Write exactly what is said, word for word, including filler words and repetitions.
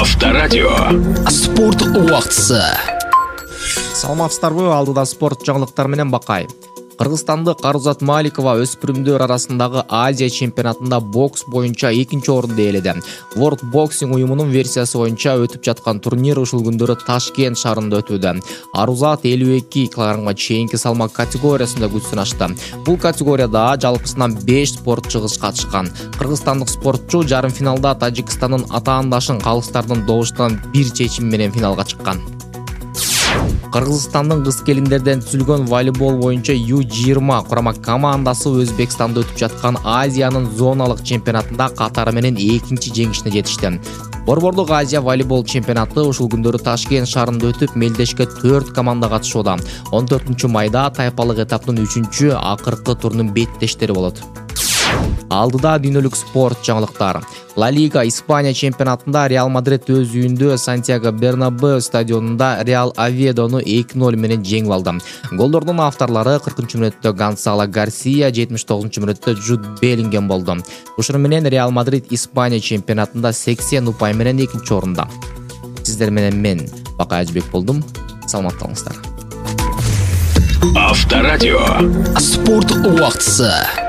Авторадио. Спорт убактысы. Саламатсыздарбы, алдыда спорт жаңылыктары менен Бакай. Кыргызстандык Арузат Маликова өспүрүмдөр арасындагы Азия чемпионатында бокс боюнча экинчи орунду ээледи. World Boxing уюмунун версиясы боюнча өтүп жаткан турнир ушул күндөрү Ташкент шаарында өтүүдө. Арузат элүү эки килограммга чейинки салмак категориясында күч сынашты. Бул категорияда жалпысынан беш спортчу катышкан. Кыргызстандык спортчу жарым финалда Тажикстандын атаандашын калыстардын добуштан бир чечим менен финалга чыккан. Кыргызстандын кыз келиндерден түзүлгөн волейбол боюнча ю жыйырма курама командасы Өзбекстанда өтүп жаткан Азиянын зоналык чемпионатында катары менен экинчи жеңишине жетишти. Борбордук Азия волейбол чемпионаты ушул күндөрү Ташкент шаарында өтүп, мелдешке төрт команда катышууда. он төртүнчү майда тайпалык этаптын үчүнчү акыркы турунун беттештери болот. Алдыда дүйнөлүк спорт жаңылыктары. Ла Лига Испания чемпионатында Реал Мадрид өз үйүндө Сантьяго Бернабеу стадионунда Реал Овьедону эки ноль менен жеңип алды. Голдордун авторлору кыркынчы мүнөттө Гонсало Гарсия, жетимиш тогузунчу мүнөттө Джуд Беллингем болду. Ушуну менен Реал Мадрид Испания чемпионатында сексен упай менен экинчи орунда. Сиздер менен мен Бакай Ажыбек болдум. Саламатта болуңуздар. Авторадио. Спорт убактысы.